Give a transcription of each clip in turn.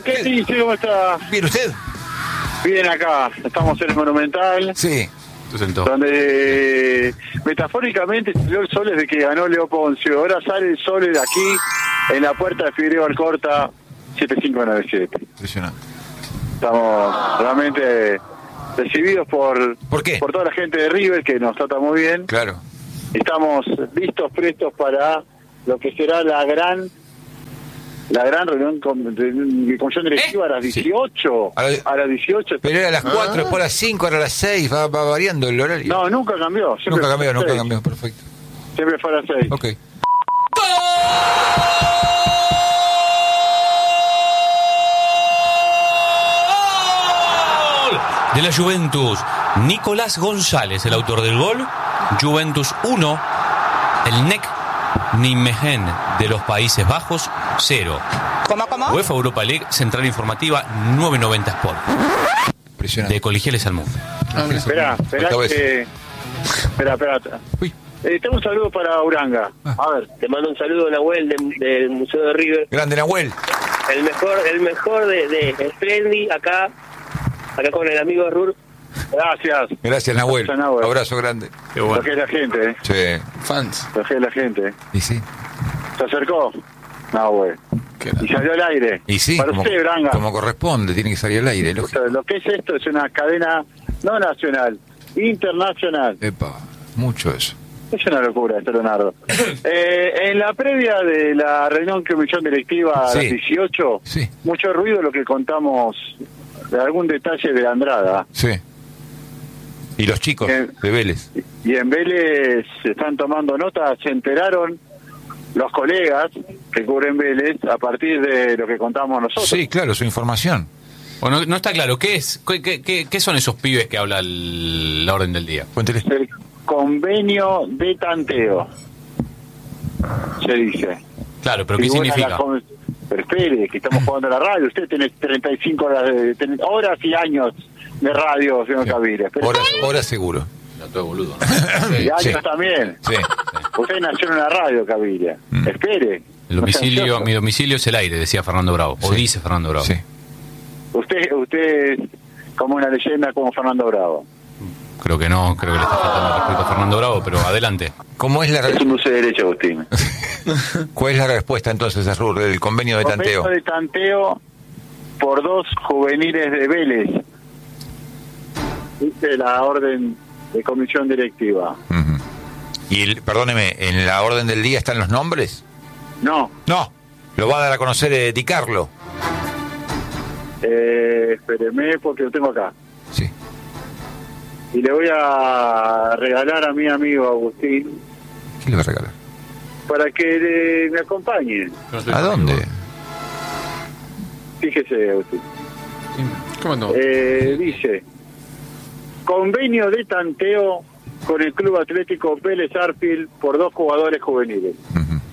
¿qué dice? ¿Cómo está? ¿Bien usted? Bien acá, estamos en el Monumental. Sí. Donde metafóricamente salió el sol desde que ganó Leo Poncio. Ahora sale el sol de aquí, en la puerta de Figueroa Alcorta, 7597. Impresionante. Estamos realmente recibidos por qué? Por toda la gente de River, que nos trata muy bien. Claro. Estamos listos, prestos para lo que será la gran reunión de comisión directiva a las 18. Sí. A las 18. Pero era a las 4, después a las 5, ahora a las 6, va variando el horario. No, nunca cambió. Nunca cambió, perfecto. Siempre fue a las 6. Ok. De la Juventus, Nicolás González, el autor del gol. Juventus 1, el NEC Nijmegen de los Países Bajos 0. ¿Cómo? UEFA Europa League, Central Informativa 990 Sport. Impresionante. De Colegiales al Mundo. Espera. Uy. Tengo un saludo para Uranga. A ver, te mando un saludo a Nahuel del Museo de River. Grande Nahuel. El mejor de Friendly acá con el amigo Rur. Gracias, Nahuel. Abrazo grande. Qué bueno. Lo que es la gente, Sí. Fans. Lo que es la gente. Y sí. ¿Se acercó? Nahuel. Y salió al aire. Y sí, para usted, Uranga. como corresponde, tiene que salir al aire, lógico. Lo que es esto es una cadena no nacional, internacional. Epa, mucho eso. Es una locura esto, Leonardo. En la previa de la reunión comisión directiva a las 18, mucho ruido lo que contamos de algún detalle de Andrada. Sí. Y los chicos de Vélez. Y en Vélez se están tomando notas, se enteraron los colegas que cubren Vélez a partir de lo que contamos nosotros. Sí, claro, su información. Bueno, no está claro, ¿qué son esos pibes que habla la orden del día? Cuéntele. El convenio de tanteo, se dice. Claro, pero ¿qué significa? Pero espere, que estamos jugando a la radio. Usted tiene 35 horas y años de radio, señor Caviria. Horas seguro. No, todo boludo. Y años también. Sí. Usted nació en una radio, Caviria. Espere. Mi domicilio es el aire, decía Fernando Bravo. O dice Fernando Bravo. Sí. Usted es como una leyenda como Fernando Bravo. Creo que no, creo que le está faltando respeto a Fernando Bravo, pero adelante. ¿Cómo es la Es un dulce de derecho, Agustín. ¿Cuál es la respuesta entonces, Azur, del convenio de tanteo? Convenio de tanteo por 2 juveniles de Vélez. Dice la orden de comisión directiva. Uh-huh. Y, perdóneme, ¿en la orden del día están los nombres? No. Lo va a dar a conocer Di Carlo. Espéreme porque lo tengo acá. Sí. Y le voy a regalar a mi amigo Agustín. ¿Qué le va a regalar? Para que me acompañe. ¿A dónde? Fíjese, Agustín. ¿Cómo no? Dice: convenio de tanteo con el Club Atlético Vélez Arfield por 2 jugadores juveniles. Uh-huh.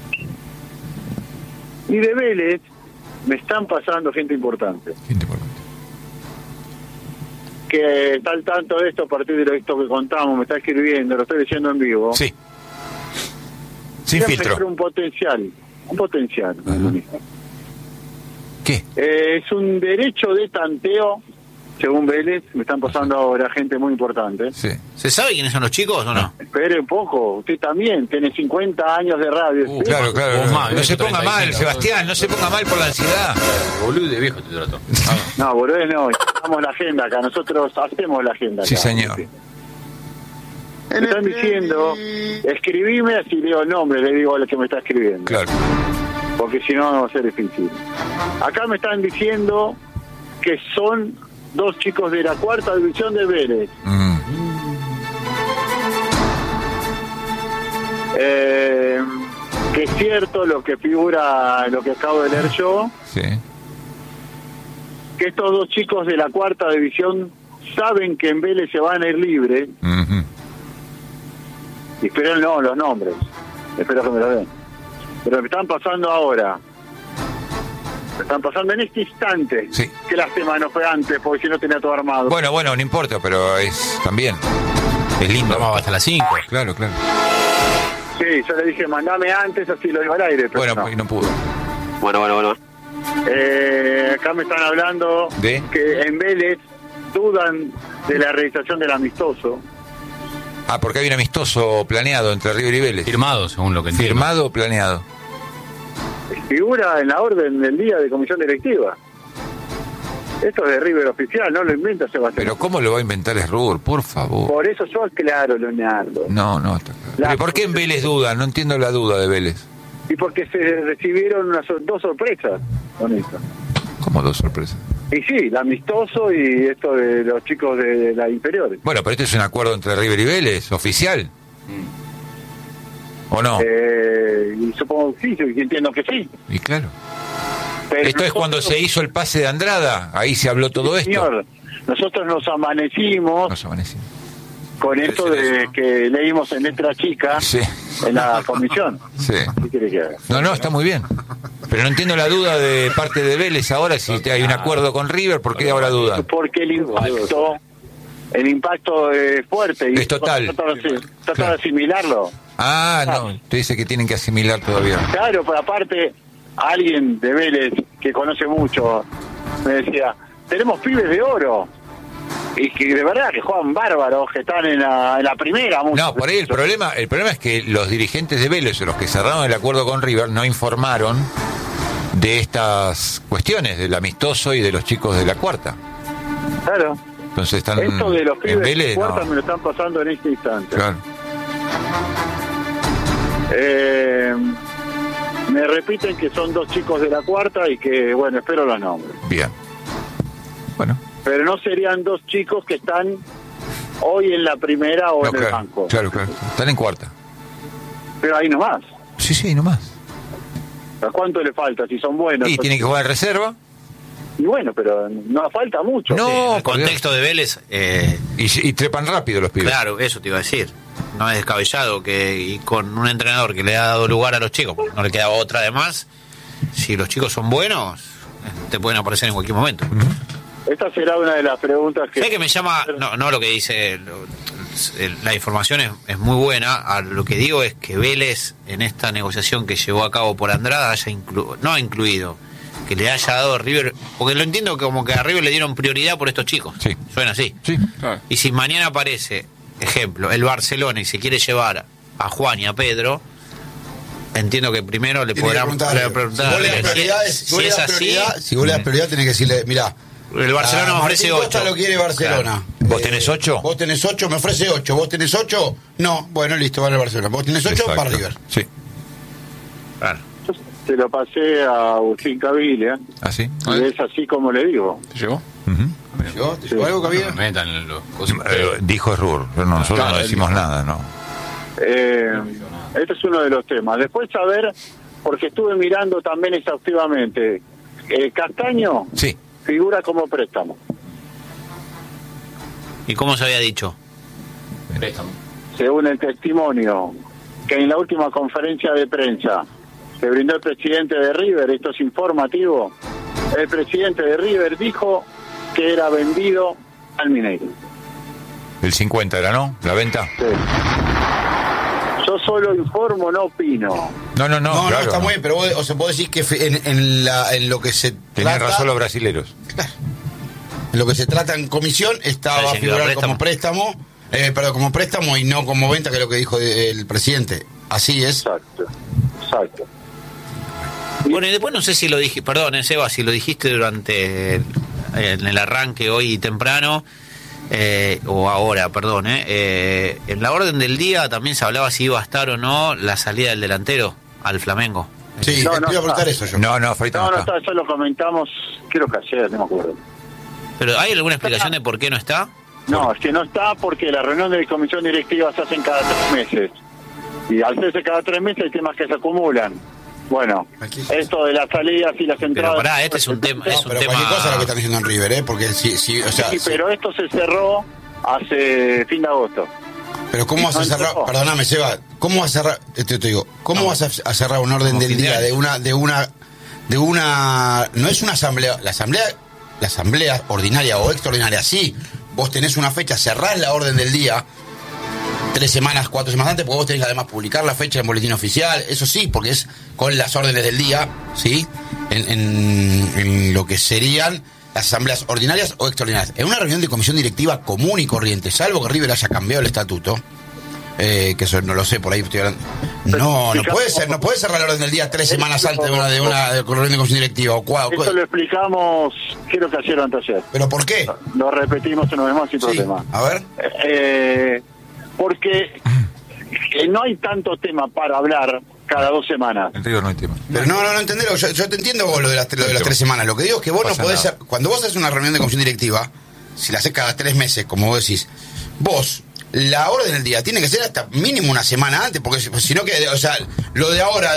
Y de Vélez me están pasando gente importante. Que está al tanto de esto a partir de esto que contamos, me está escribiendo, lo estoy diciendo en vivo. Sí. Sin filtro. Un potencial. Uh-huh. ¿Qué? Es un derecho de tanteo, según Vélez, me están pasando ahora gente muy importante. Sí. ¿Se sabe quiénes son los chicos o no? Espere un poco, usted también tiene 50 años de radio. Claro. No se ponga 35, mal, Sebastián, no se ponga mal por la ansiedad. Boludo de viejo te trató. No, boludo, no, hacemos la agenda acá, nosotros hacemos la agenda acá. Sí, señor. Me están diciendo, escribime, así leo el nombre, le digo a lo que me está escribiendo. Claro. Porque si no va a ser difícil. Acá me están diciendo que son 2 chicos de la 4ª división de Vélez. Que es cierto lo que figura, lo que acabo de leer yo. Sí. Que estos 2 chicos de la 4ª división saben que en Vélez se van a ir libres. Uh-huh. Y esperen los nombres. Espero que me lo den. Pero me están pasando ahora. Me están pasando en este instante. Sí. Qué lástima no fue antes, porque si no tenía todo armado. Bueno, no importa, pero es también. Es lindo. Vamos hasta las 5. Claro. Sí, yo le dije, mandame antes, así lo digo al aire. Pero Bueno, no pudo. Bueno. Acá me están hablando ¿De? que en Vélez dudan de la realización del amistoso. Ah, porque hay un amistoso planeado entre River y Vélez. Firmado, según lo que entiendo. ¿Firmado o planeado? Figura en la orden del día de comisión directiva. Esto es de River oficial, no lo inventa Sebastián. Pero ¿cómo lo va a inventar Esrur? Por favor. Por eso yo aclaro, Leonardo. No, está claro. ¿Pero por qué en Vélez dudan? No entiendo la duda de Vélez. Y porque se recibieron dos sorpresas con esto. ¿Cómo dos sorpresas? Y sí, el amistoso y esto de los chicos de las inferiores. Bueno, pero este es un acuerdo entre River y Vélez, oficial. ¿O no? Y supongo que sí, yo entiendo que sí. Y claro. Pero Esto es cuando se hizo el pase de Andrada, ahí se habló todo esto. Señor, nosotros nos amanecimos con esto de que leímos en letra chica en la comisión. Sí. ¿Qué quiere que haga? No, está muy bien. Pero no entiendo la duda de parte de Vélez ahora, si hay un acuerdo con River, ¿por qué ahora duda? Porque el impacto es fuerte. Y es total. Trata de asimilarlo. No, usted dice que tienen que asimilar todavía. Claro, pero aparte, alguien de Vélez que conoce mucho me decía, tenemos pibes de oro. Y que de verdad que juegan bárbaros, que están en la primera. No, por ahí el problema es que los dirigentes de Vélez, los que cerraron el acuerdo con River, no informaron de estas cuestiones, del amistoso y de los chicos de la cuarta. Claro. Entonces están esto de los pibes Vélez, de cuarta me lo están pasando en este instante. Claro. Me repiten que son 2 chicos de la cuarta y que, bueno, espero los nombres. Bien. Bueno. Pero no serían 2 chicos que están hoy en la primera o en el banco. Claro. Están en cuarta. Pero ahí nomás. Sí, nomás. ¿A cuánto le falta si son buenos? Y tienen que jugar en reserva. Y bueno, pero no falta mucho. No, en el contexto de Vélez... Y trepan rápido los pibes. Claro, eso te iba a decir. No es descabellado que y con un entrenador que le ha dado lugar a los chicos, no le quedaba otra de más. Si los chicos son buenos, te pueden aparecer en cualquier momento. Esta será una de las preguntas que... ¿Sabes que me llama? No lo que dice... la información es muy buena. A lo que digo es que Vélez, en esta negociación que llevó a cabo por Andrada, no ha incluido, que le haya dado a River, porque lo entiendo como que a River le dieron prioridad por estos chicos. Sí. Suena así. Sí. Claro. Y si mañana aparece, ejemplo, el Barcelona y se quiere llevar a Juan y a Pedro, entiendo que primero le podrán preguntar si es así. Si vos le das prioridad, tenés que decirle, mirá, el Barcelona me ofrece 8. Lo quiere Barcelona. Claro. ¿Vos tenés 8? Vos tenés 8, me ofrece 8. ¿Vos tenés 8? No. Bueno, listo, vale Barcelona. ¿Vos tenés 8? Para River. Sí. Claro. Se lo pasé a Agustín Cavilla. ¿Ah, sí? Y es así como le digo. ¿Te llegó? ¿Te llegó algo, Cavilla? Metan los Dijo Esrur, pero nosotros no decimos nada, ¿no? Este es uno de los temas. Después saber, porque estuve mirando también exhaustivamente, Castaño figura como préstamo. ¿Y cómo se había dicho? Préstamo. Según el testimonio que en la última conferencia de prensa que brindó el presidente de River, esto es informativo, el presidente de River dijo que era vendido al Mineiro. El 50 era, ¿no? ¿La venta? Sí. Yo solo informo, no opino. No, claro, está muy bien, pero vos decís que en lo que se tenés trata... razón los brasileros. Claro. En lo que se trata en comisión va a figurar como préstamo, como préstamo y no como venta, que es lo que dijo el presidente. Así es. Exacto. Bueno, y después no sé si lo dije, perdón, Seba, si lo dijiste durante en el arranque hoy temprano, o ahora, perdón, en la orden del día también se hablaba si iba a estar o no la salida del delantero al Flamengo. Sí, te iba a preguntar eso yo. No, Feito no está, eso lo comentamos, creo que ayer, no me acuerdo. ¿Pero hay alguna explicación de por qué no está? No, es que no está porque la reunión de la comisión directiva se hacen cada 3 meses. Y al hacerse cada 3 meses hay temas que se acumulan. Bueno, esto de las salidas y las entradas... Pero pará, este es un tema... No, pero cualquier cosa es lo que están diciendo en River, porque sí, pero esto se cerró hace fin de agosto. Pero ¿cómo vas a cerrar? Perdóname, Seba, ¿cómo vas a cerrar? Te digo, ¿cómo vas a cerrar un orden del día de una no es una asamblea, la asamblea ordinaria o extraordinaria, sí, vos tenés una fecha, cerrás la orden del día 3 semanas, 4 semanas antes, porque vos tenés que además publicar la fecha en boletín oficial, eso sí, porque es con las órdenes del día, ¿sí? en lo que serían las asambleas ordinarias o extraordinarias. En una reunión de comisión directiva común y corriente, salvo que River haya cambiado el estatuto, que eso no lo sé, por ahí estoy hablando. No puede cerrar la orden del día 3 semanas antes de una reunión de comisión directiva. Eso lo explicamos, creo que ayer o anteayer. ¿Pero por qué? Lo repetimos una vez más sin problema. A ver. Porque no hay tanto tema para hablar cada 2 semanas. En River no hay tema. Pero no entendelo, yo te entiendo vos lo de las 3 semanas. Lo que digo es que vos no podés, cuando vos haces una reunión de comisión directiva, si la haces cada 3 meses, como vos decís, vos, la orden del día tiene que ser hasta mínimo una semana antes, porque si no, que, o sea, lo de ahora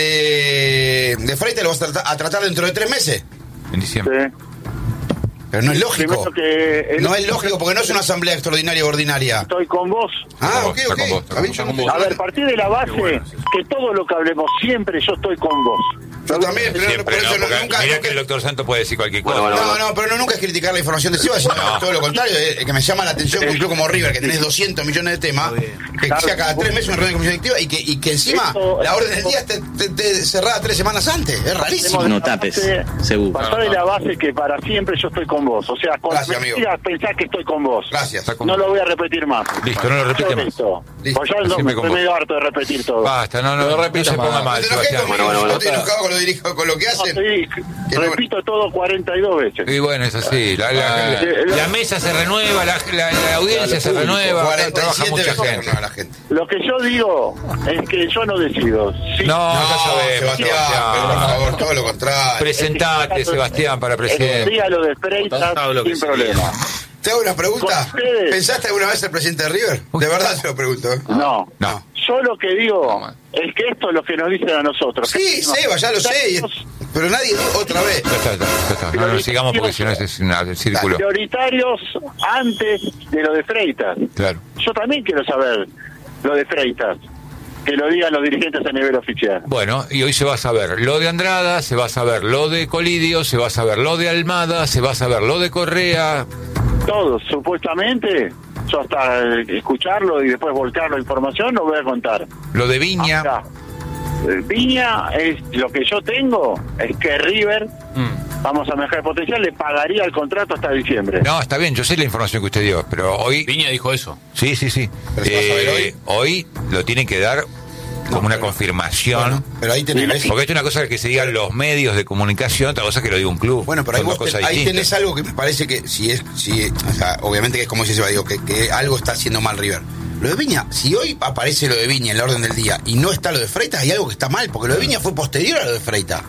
de Freitas lo vas a tratar dentro de 3 meses. En diciembre. Sí. Pero no es lógico. No es lógico porque no es una asamblea extraordinaria o ordinaria. Estoy con vos. Ok. A ver, partir de la base que todo lo que hablemos siempre yo estoy con vos. Yo también, pero siempre, por eso nunca. Mirá que el doctor Santos puede decir cualquier cosa. No, pero nunca es criticar la información de Seba, sino todo lo contrario. Que me llama la atención que un club como River, que tenés 200 millones de temas, que sea cada 3 meses una reunión de comisión directiva y que encima la orden del día esté cerrada 3 semanas antes. Es rarísimo. No tapes, seguro. Pasar de la base que para siempre yo estoy con vos. O sea, con mentiras pensás que estoy con vos. Gracias. No lo voy a repetir más. Listo, no lo repite más. Listo. Pues ya estoy medio harto de repetir todo. Basta, no se ponga mal, Sebastián. No estoy enojado con lo que hacen. Repito todo 42 veces. Y bueno, es así. La mesa se renueva, la audiencia se renueva, trabaja mucha gente. Lo que yo digo es que yo no decido. Sí. No, ya sabemos, Sebastián, por favor, todo lo contrario. Presentate, Sebastián, para presidente. Dígalo de Freitas sin problema. Te hago una pregunta. ¿Pensaste alguna vez ser presidente de River? De verdad te lo pregunto. No. Yo lo que digo es que esto es lo que nos dicen a nosotros. Sí, Seba, ya lo sé. Pero nadie otra vez. Ya está. No sigamos porque si no es un círculo. Prioritarios antes de lo de Freitas. Claro. Yo también quiero saber lo de Freitas. Que lo digan los dirigentes a nivel oficial. Bueno, y hoy se va a saber lo de Andrada, se va a saber lo de Colidio, se va a saber lo de Almada, se va a saber lo de Correa. Todos, supuestamente. Yo hasta escucharlo y después volcar la información no voy a contar. Lo de Viña. Ahora, Viña es lo que yo tengo, es que River, vamos a mejorar el potencial, le pagaría el contrato hasta diciembre. No, está bien, yo sé la información que usted dio, pero hoy... Viña dijo eso. Sí. Hoy lo tienen que dar como una confirmación. Bueno, pero ahí tenés... Porque esto es una cosa que se digan los medios de comunicación, otra cosa que lo diga un club. Bueno, pero ahí tenés algo que me parece que o sea, obviamente que es como si se va, digo, que algo está haciendo mal River. Lo de Viña, si hoy aparece lo de Viña en la orden del día y no está lo de Freitas, hay algo que está mal, porque lo de Viña fue posterior a lo de Freitas.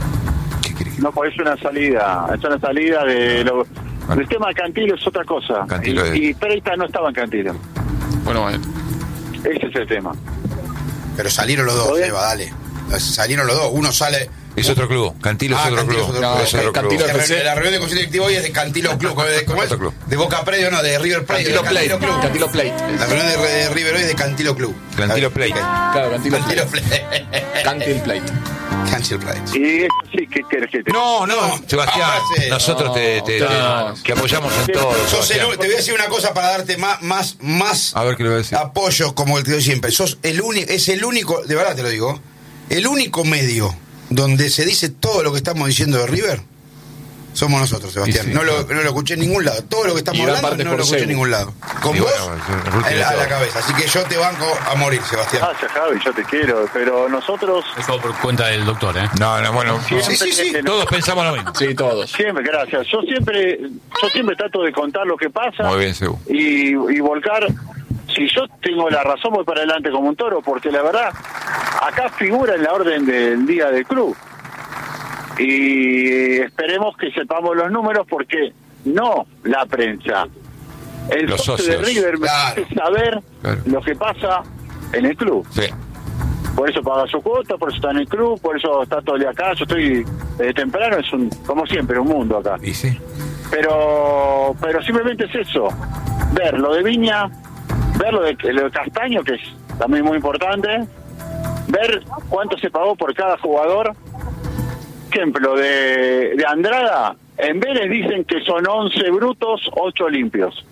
No, pues es una salida de lo... El tema de Cantilo es otra cosa. Y Freitas no estaba en Cantilo. Bueno. Ese es el tema. Pero salieron los dos, Eva, dale. Salieron los dos, uno sale... Es otro club, Cantilo es otro club. Cantilo la reunión de comisión directiva hoy es de Cantilo Club. ¿Cómo es? De Boca Predio, no, de River Plate. Cantilo Plate. La reunión de River hoy es de Cantilo Club. Cantilo Plate. Claro, Cantilo Plate. Cantil Plate. Y eso sí, ¿qué querés que te... No, Sebastián, nosotros te apoyamos en todo. Te voy a decir una cosa para darte más a ver qué le voy a decir. Apoyo, como el que doy siempre. Es el único, de verdad te lo digo, el único medio donde se dice todo lo que estamos diciendo de River, somos nosotros, Sebastián. Sí, no lo escuché en ningún lado. Todo lo que estamos hablando no lo escuché en ningún lado. Con vos a la cabeza. Así que yo te banco a morir, Sebastián. Gracias, Javi, yo te quiero. Pero nosotros... Eso por cuenta del doctor, ¿eh? No, bueno. Sí. Todos pensamos lo mismo. Sí, todos. Siempre, gracias. Yo siempre trato de contar lo que pasa. Muy bien, Sebu. Y volcar... Si yo tengo la razón, voy para adelante como un toro, porque la verdad, acá figura en la orden del día del club. Y esperemos que sepamos los números, porque no la prensa. El socio de River merece saber lo que pasa en el club. Sí. Por eso paga su cuota, por eso está en el club, por eso está todo el día acá. Yo estoy temprano, es como siempre, un mundo acá. ¿Y sí? Pero simplemente es eso. Ver lo de Viña, ver lo de Castaño, que es también muy importante, ver cuánto se pagó por cada jugador. Ejemplo, de Andrada, en Vélez dicen que son 11 brutos, 8 limpios.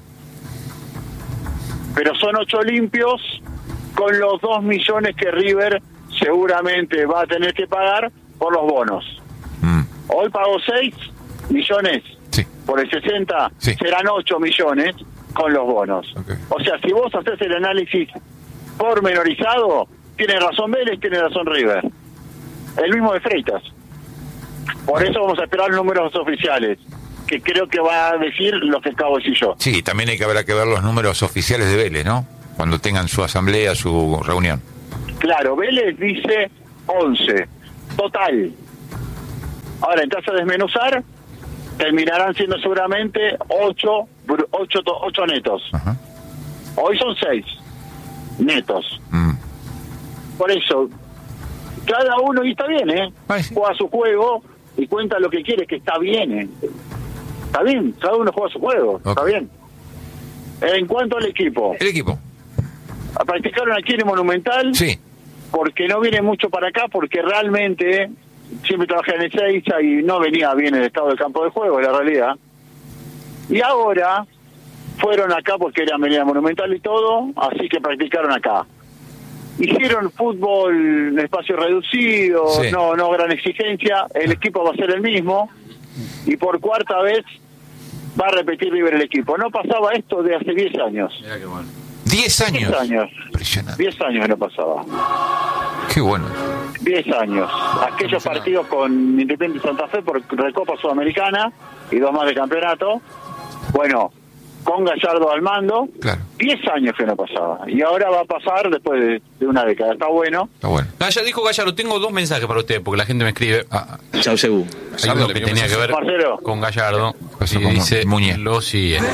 Pero son 8 limpios con los 2 millones que River seguramente va a tener que pagar por los bonos. Hoy pagó 6 millones Sí. por el 60, Sí. serán 8 millones con los bonos. Ok. O sea, si vos haces el análisis pormenorizado, tiene razón Vélez, tiene razón River. El mismo de Freitas. Por eso vamos a esperar números oficiales, que creo que va a decir lo que acabo de decir yo. Sí, también habrá que ver los números oficiales de Vélez, ¿no? Cuando tengan su asamblea, su reunión. Claro, Vélez dice 11, total. Ahora, en tasa de desmenuzar, terminarán siendo seguramente 8 netos. Ajá. Hoy son 6 netos. Mm. Por eso, cada uno, y está bien, Ay, sí. juega su juego y cuenta lo que quiere, que está bien. Está bien, cada uno juega su juego, Ok. está bien. En cuanto al equipo, El equipo. practicaron aquí en el Monumental, Sí. porque no viene mucho para acá, porque realmente siempre trabajé en Ezeiza y no venía bien el estado del campo de juego, la realidad. Y ahora fueron acá porque era Avenida Monumental y todo, así que practicaron acá. Hicieron fútbol en espacio reducido, Sí. no gran exigencia, el equipo va a ser el mismo, y por cuarta vez va a repetir River el equipo. No pasaba esto de hace 10 años. Mirá qué bueno. 10 años. 10 años. Impresionante. 10 años que no pasaba. Qué bueno. 10 años. Aquellos partidos con Independiente Santa Fe por Recopa Sudamericana y 2 más de campeonato. Bueno, con Gallardo al mando, Claro. 10 años que no pasaba. Y ahora va a pasar después de una década. Está bueno. Está bueno. Dijo Gallardo, tengo 2 mensajes para usted, porque la gente me escribe. Chau, Sebu. Hay uno que tenía que ver Marcelo. con Gallardo. Pasó Y como dice Muñe. lo siguiente.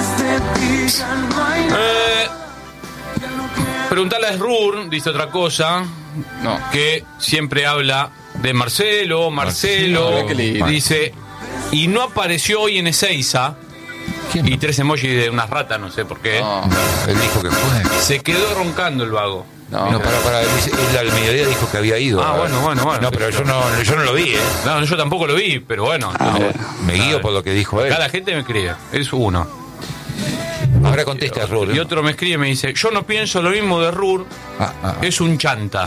Preguntarle a Srur, dice otra cosa, No. que siempre habla de Marcelo, Marcelo, qué lindo. dice, y no apareció hoy en Ezeiza, ¿Quién? y 3 emojis de unas ratas, no sé por qué. No. Él dijo que fue. Se quedó roncando el vago. No. No, para. Él al mediodía dijo que había ido. Ah, bueno. No, pero yo no lo vi, ¿eh? No, yo tampoco lo vi, pero bueno. Me guío por lo que dijo él. Acá la gente me escribe, es uno. Ahora contesta Rur. Y otro me escribe y me dice, yo no pienso lo mismo de Rur, es un chanta.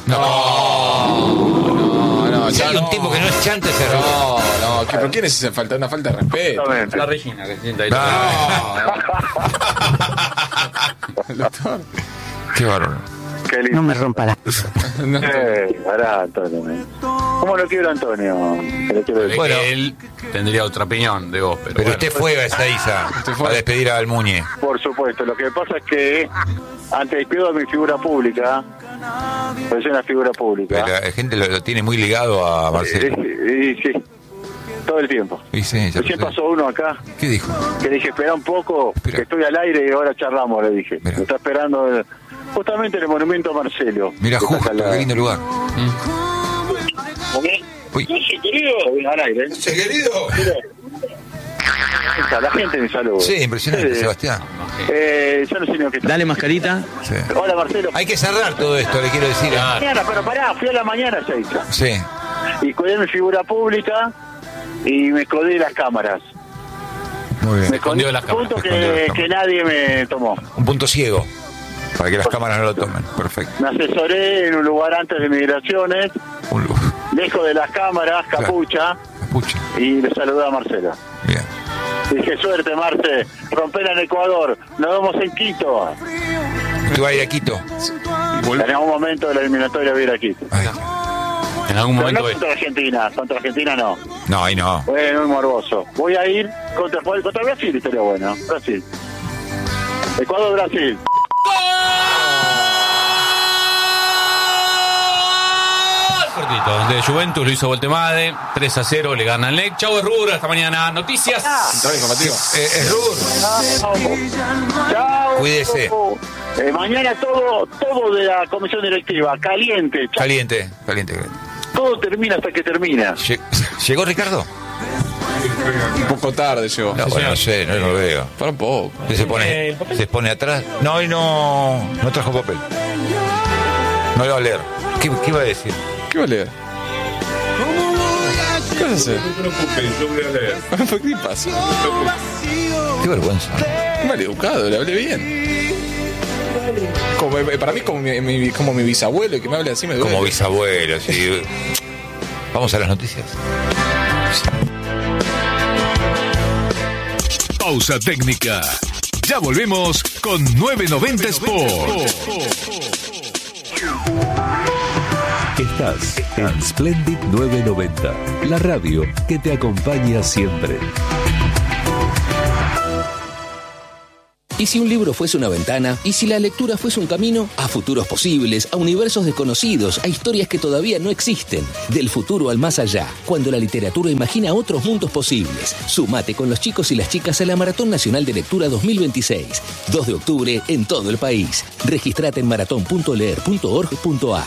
No, Si ya hay un no. tipo que no es chanta, ese Rur. No, ¿pero quién es esa falta? Una falta de respeto. Exactamente. La Regina que se sienta ahí. Doctor. Qué bárbaro. Qué lindo. No me rompa la... No. Pará, Antonio. ¿Cómo lo quiero, Antonio? Que le quiero decir. Bueno. Él tendría otra opinión de vos, pero Pero bueno. usted fue a Ezeiza a despedir al Muñe. Por supuesto, lo que pasa es que antes despido a mi figura pública, pues soy una figura pública. La gente lo tiene muy ligado a Marcelo. Y sí, todo el tiempo. Y sí, ya Recién lo sé. pasó uno acá ¿Qué dijo? que dije, espera un poco, Espera. que estoy al aire y ahora charlamos, le dije. Mira. Me está esperando justamente en el monumento a Marcelo. Mira, que está justo, acá al lado. qué lindo lugar. Uy. Sí, querido, al aire. querido. La gente me saluda. Sí, impresionante, Sí. Sebastián. Yo no sé ni lo que está. Dale mascarita. Sí. Hola, Marcelo. Hay que cerrar todo esto, le quiero decir. Mañana, pero pará, fui a la mañana a Ezeiza. Sí. Y cuidé mi figura pública y me escondí las cámaras. Muy bien. Me escondí escondió de las cámaras, punto se escondió de las que nadie me tomó. Un punto ciego. Para que las cámaras no lo tomen. Perfecto. Me asesoré en un lugar antes de migraciones, Un lujo. lejos de las cámaras, capucha, Pucha. y le saludé a Marcelo. Bien. Dije, suerte, Marce, rompela en Ecuador, nos vemos en Quito. ¿Tú vas a ir a Quito? En algún momento de la eliminatoria voy a ir a Quito. Ay. En algún Pero momento no contra Argentina no. No, ahí no. Fue muy morboso. Voy a ir contra Brasil, estaría bueno. Brasil. Ecuador-Brasil. cortito, de Juventus lo hizo Voltemade, 3-0, le gana al Lec. Chau, es Rur, hasta mañana. Noticias. Central informativo. Es Rur. Chao. Cuídese. Mañana todo de la comisión directiva, caliente. Chao. Caliente. Todo termina hasta que termina. ¿Llegó Ricardo? Un poco tarde llegó. No, bueno, no sé, no lo veo. Para un poco. Se pone atrás. No, hoy no trajo papel. No lo va a leer. ¿Qué iba a decir? ¿Qué va a leer? ¿Qué vas a hacer? No te preocupes, yo voy a leer. ¿Qué pasa? Qué vergüenza. Mal educado, le hablé bien. Para mí, como mi bisabuelo, que me hable así me duele. Como bisabuelo, sí. Vamos a las noticias. Pausa técnica. Ya volvemos con 990 Sport. Estás en Splendid 990, la radio que te acompaña siempre. ¿Y si un libro fuese una ventana? ¿Y si la lectura fuese un camino? A futuros posibles, a universos desconocidos, a historias que todavía no existen. Del futuro al más allá, cuando la literatura imagina otros mundos posibles. Sumate con los chicos y las chicas a la Maratón Nacional de Lectura 2026. 2 de octubre en todo el país. Registrate en maratón.leer.org.ar.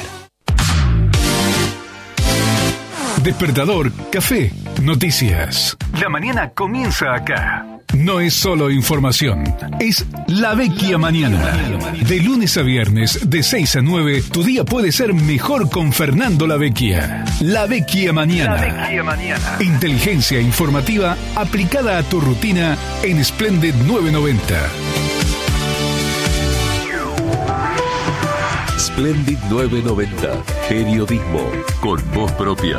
Despertador, café, noticias. La mañana comienza acá. No es solo información, es La Vecchia Mañana. De lunes a viernes, de 6 a 9, tu día puede ser mejor con Fernando La Vecchia. La Vecchia Mañana. La Vecchia Mañana. Inteligencia informativa aplicada a tu rutina en Splendid 990. Splendid 990. Periodismo con voz propia.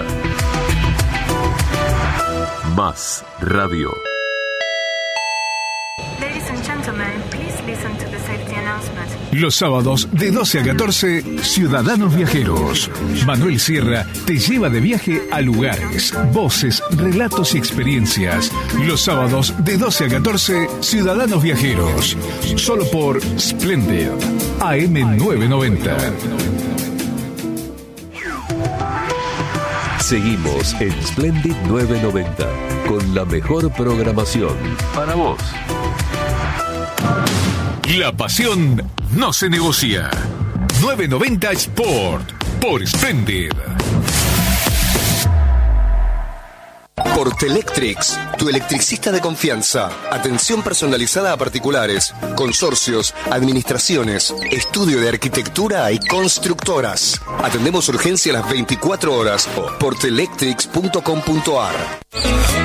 Más radio. Los sábados de 12 a 14, Ciudadanos Viajeros. Manuel Sierra te lleva de viaje a lugares, voces, relatos y experiencias. Los sábados de 12 a 14, Ciudadanos Viajeros. Solo por Splendid AM 990. Seguimos en Splendid 990 con la mejor programación para vos. La pasión no se negocia. 990 Sport por Splendid. Portelectrics, tu electricista de confianza. Atención personalizada a particulares, consorcios, administraciones, estudio de arquitectura y constructoras. Atendemos urgencia a las 24 horas. Portelectrics.com.ar.